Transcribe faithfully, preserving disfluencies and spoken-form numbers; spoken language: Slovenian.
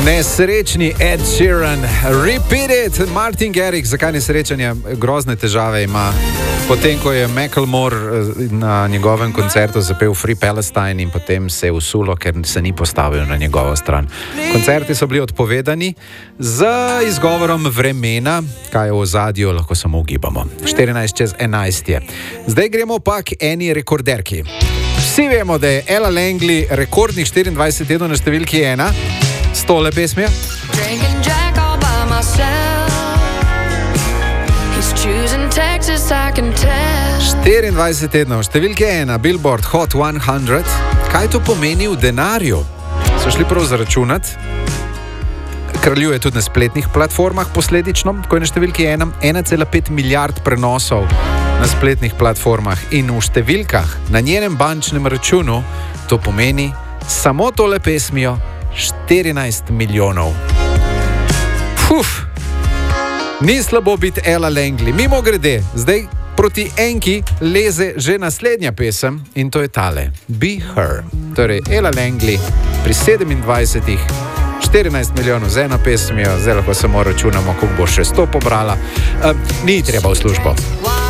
Nesrečni Ed Sheeran, Repeat It, Martin Garrix, zakaj nesrečanje, grozne težave ima. Potem, ko je Macklemore na njegovem koncertu zapel Free Palestine in potem se je usulo, ker se ni postavil na njegovo stran. Koncerti so bili odpovedani z izgovorom vremena, kaj je v ozadju, lahko samo ugibamo. štirinajst čez enajst je. Zdaj gremo pa k eni rekorderki. Vsi vemo, da je Ella Langley rekordnih štiriindvajset tednov na številki ena. S tole pesmijo. štiriindvajset tednov, številke ena, Billboard Hot sto. Kaj to pomeni v denarju? So šli prav zaračunati. Kraljuje tudi na spletnih platformah posledično, ko je na številki ena, ena cela pet milijard prenosov na spletnih platformah in v številkah na njenem bančnem računu to pomeni samo tole pesmijo štirinajst milijonov. Puf, ni slabo biti Ella Langley. Mimo grede, zdaj proti enki leze že naslednja pesem in to je tale, Be Her. Torej, Ella Langley pri sedemindvajsetih, štirinajst milijonov z eno pesmijo, zdaj lahko samo računamo, koliko bo še sto pobrala. Uh, ni treba v službo.